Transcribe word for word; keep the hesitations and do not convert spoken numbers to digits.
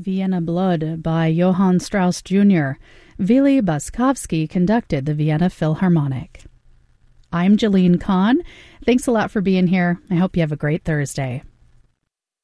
Vienna Blood by Johann Strauss Junior Vili Boskovsky conducted the Vienna Philharmonic. I'm Jalene Kahn. Thanks a lot for being here. I hope you have a great Thursday.